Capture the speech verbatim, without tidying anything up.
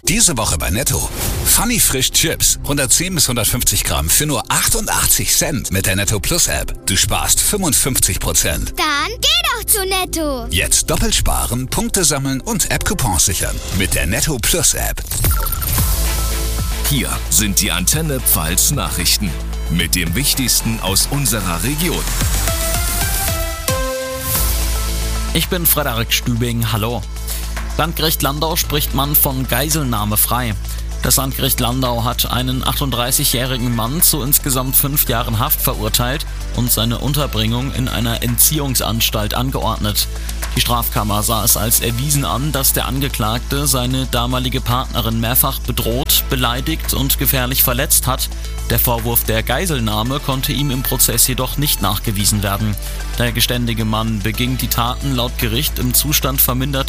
Diese Woche bei Netto. Funny Frisch Chips. hundertzehn bis hundertfünfzig Gramm für nur achtundachtzig Cent mit der Netto Plus App. Du sparst fünfundfünfzig Prozent. Dann geh doch zu Netto. Jetzt doppelt sparen, Punkte sammeln und App-Coupons sichern. Mit der Netto Plus App. Hier sind die Antenne Pfalz Nachrichten. Mit dem Wichtigsten aus unserer Region. Ich bin Frederik Stübing, hallo. Landgericht Landau spricht Mann von Geiselnahme frei. Das Landgericht Landau hat einen achtunddreißigjährigen Mann zu insgesamt fünf Jahren Haft verurteilt und seine Unterbringung in einer Entziehungsanstalt angeordnet. Die Strafkammer sah es als erwiesen an, dass der Angeklagte seine damalige Partnerin mehrfach bedroht, beleidigt und gefährlich verletzt hat. Der Vorwurf der Geiselnahme konnte ihm im Prozess jedoch nicht nachgewiesen werden. Der geständige Mann beging die Taten laut Gericht im Zustand verminderter